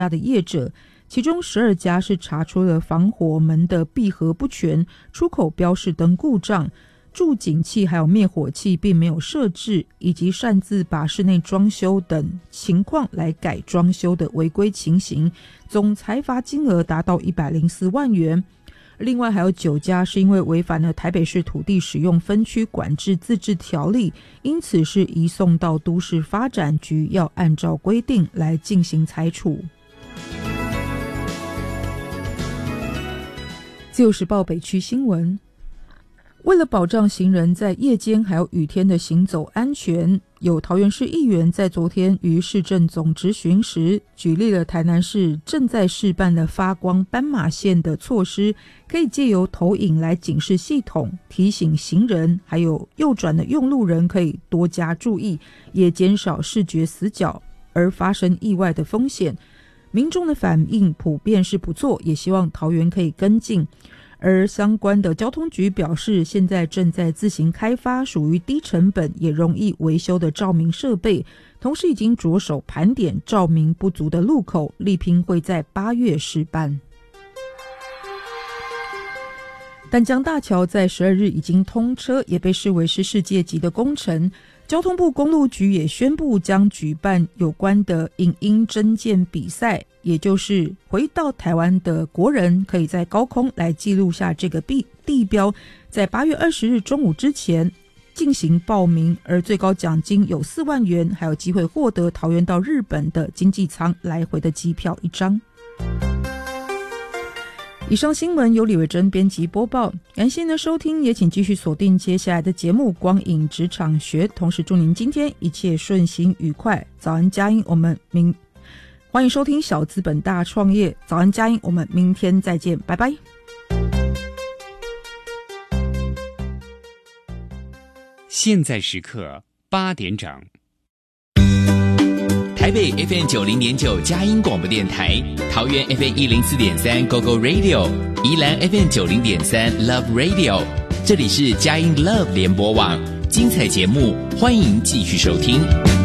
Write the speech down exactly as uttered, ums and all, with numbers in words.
家的业者，其中十二家是查出了防火门的闭合不全、出口标示灯故障、注警器还有灭火器并没有设置，以及擅自把室内装修等情况来改装修的违规情形，总裁罚金额达到一百零四万元。另外还有九家是因为违反了台北市土地使用分区管制自治条例，因此是移送到都市发展局，要按照规定来进行裁处。自由时报北区新闻，为了保障行人在夜间还有雨天的行走安全，有桃园市议员在昨天于市政总质询时，举例了台南市正在试办的发光斑马线的措施，可以借由投影来警示系统，提醒行人还有右转的用路人可以多加注意，也减少视觉死角而发生意外的风险。民众的反应普遍是不错，也希望桃园可以跟进。而相关的交通局表示，现在正在自行开发属于低成本也容易维修的照明设备，同时已经着手盘点照明不足的路口，力拼会在八月试办。淡江大桥在十二日已经通车，也被视为是世界级的工程。交通部公路局也宣布将举办有关的影音征件比赛，也就是回到台湾的国人可以在高空来记录下这个地标，在八月二十日中午之前进行报名，而最高奖金有四万元，还有机会获得桃园到日本的经济舱来回的机票一张。以上新闻由李伟珍编辑播报，感谢您的收听，也请继续锁定接下来的节目《光影职场学》，同时祝您今天一切顺心愉快。早安佳音，我们明欢迎收听小资本大创业。早安佳音，我们明天再见，拜拜。 现在时刻八点整。台北 F M 九零点九佳音广播电台，桃园 F M 一零四点三 Go Go Radio， 宜兰 F M 九零点三 Love Radio， 这里是佳音 Love 联播网，精彩节目欢迎继续收听。